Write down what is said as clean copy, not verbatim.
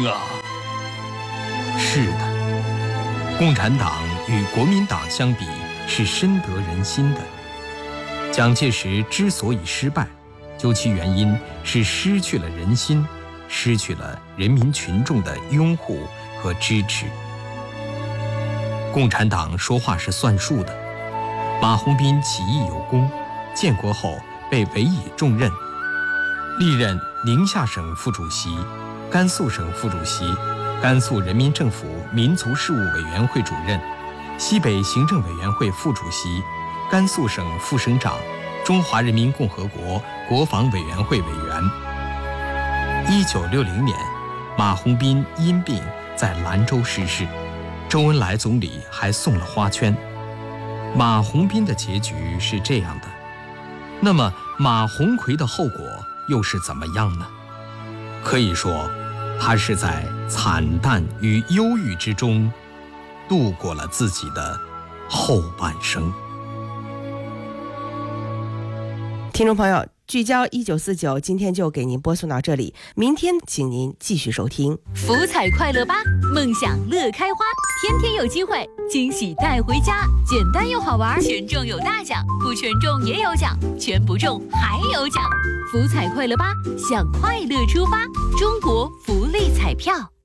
啊！ 是的，共产党与国民党相比是深得人心的。蒋介石之所以失败，究其原因是失去了人心，失去了人民群众的拥护和支持。共产党说话是算数的，马鸿宾起义有功，建国后被委以重任，历任宁夏省副主席、甘肃省副主席、甘肃人民政府民族事务委员会主任、西北行政委员会副主席、甘肃省副省长、中华人民共和国国防委员会委员。1960年，马鸿宾因病在兰州逝世，周恩来总理还送了花圈。马鸿宾的结局是这样的，那么马鸿逵的后果又是怎么样呢？可以说，他是在惨淡与忧郁之中度过了自己的后半生。 听众朋友，聚焦1949，今天就给您播送到这里，明天请您继续收听。 福彩快乐吧，梦想乐开花，天天有机会，惊喜带回家，简单又好玩，全中有大奖，不全中也有奖，全不中还有奖。福彩快乐吧，向快乐出发，中国福利彩票。